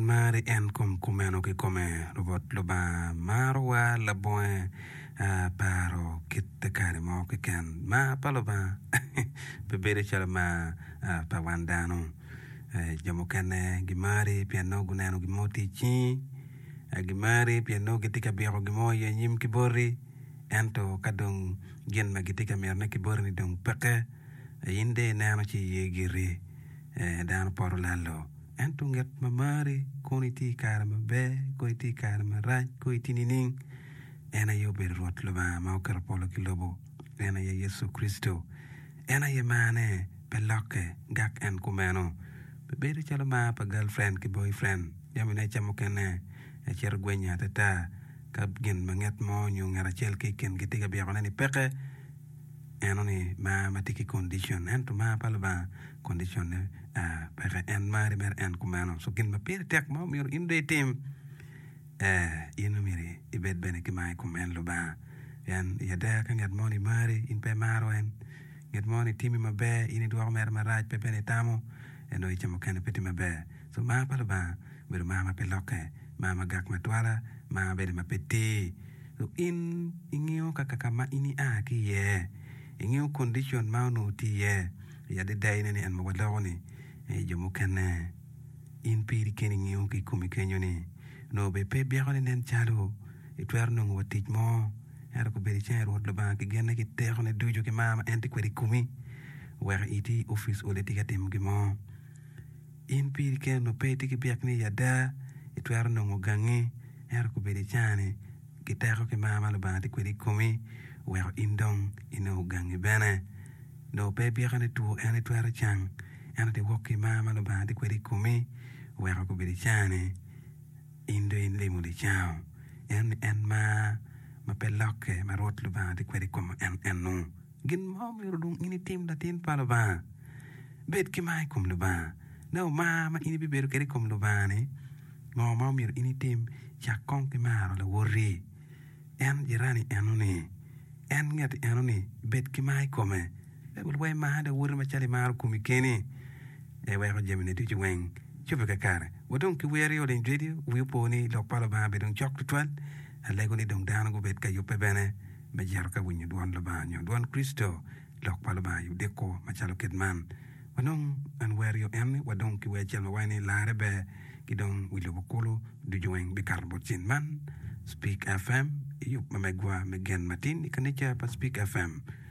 mari en kumeno ki kome robot loba marwa la boy paro kit kare mo ki ken ma paloba bebere chala ma pa wandano jamo kene gimari piano guneno gimoti chi gimari piano gitika biako gimo ye nyim kibori ento kadong gen ma gitika merne kibori ni dong peke inde nano chi ye giri dan poro lalo ento nget mamari koni ti karma be ko ti karma raj ko ti nining ena yo be rot loba ma okar polo kilobo ena ye Yesu Kristo ena ye mane peloke gak en kumeno bebe chalo ma pa girlfriend ki boyfriend yamine chamo kene e cher gwenya tata ka gin manget mo nyu ngara chel ki ken gitiga bi ni peke enoni ma matiki condition ento ma palba condition peke en mari mer en kumeno so kin ma pir tek mo mir inde tim ino miri ibed bene ki mai kumen lo ba yan yada kan yad moni mari in pe maro en get moni timi mabe ini duwa mer maraj pe bene tamo eno ichamo kene peti mabe so ma palba bir mama peloke mama gak matwala mama bede mapeti so in ingio kama ini ki ye ingio condition ma no ti ye ya de dai ne en mo wadoni jomo kene in piri kene ngio ki kumi kenyo ni no be pe biako ni nen chalo itwer no watich mo era ko beri chen rod lo ba ki gene ki tero ne dujo ki mama enti kweri kumi wer iti office ole tigatim gi mo in piri kene no pe tiki biak ni yada itwer no gangi era ko beri chane ki tero ki mama lo ba ti kweri kumi wer indong ino gangi bene no pe biako ni tu eni twer chang ena ti woki mama lo ba ti kweri kumi wer ko beri chane indo in limo di chao en ma peloke ma rot lo ba di kweri kom en no gin mo mi rodung ini tim da tin pa lo ba bet ki mai kom lo ba no ma ini bi beru keri kom lo ba ni mo mi ini tim ya kon ki ma lo worri en jirani enoni en nget enoni bet ki mai come e bul we ma da worri ma chali mar kumi keni e we ko jemine ti weng chupe ka kare wodong ki weri o den video wi poni lo palo ba be dong chok twal alego ni dong dana go bet ka yope bene me jar ka winyu don lo ba nyo don Kristo lo palo ba yu deko ma chalo kedman wonong an weri o en wodong ki we chelo wani lare be ki dong wi lo bokolo du joeng be karbo chin man Speak FM yu ma megwa megen matin ikanicha pa Speak FM